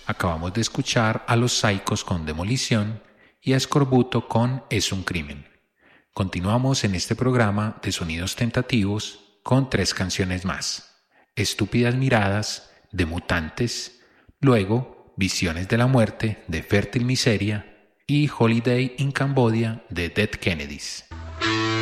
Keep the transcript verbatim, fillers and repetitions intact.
Acabamos de escuchar a Los Saicos con Demolición y a Escorbuto con Es un crimen. Continuamos en este programa de sonidos tentativos con tres canciones más: Estúpidas miradas de Mutantes, luego Visiones de la muerte de Fértil Miseria y Holiday in Cambodia de Dead Kennedys.